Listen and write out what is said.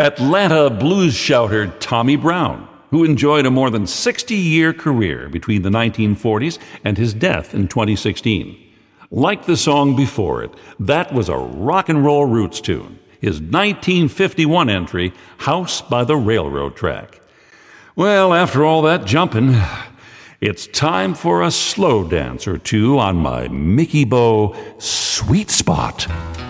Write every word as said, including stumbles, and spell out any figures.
Atlanta blues shouter Tommy Brown, who enjoyed a more than sixty-year career between the nineteen forties and his death in twenty sixteen. Like the song before it, that was a rock and roll roots tune, his nineteen fifty-one entry, House by the Railroad Track. Well, after all that jumping, it's time for a slow dance or two on my Mickey Bo Sweet Spot.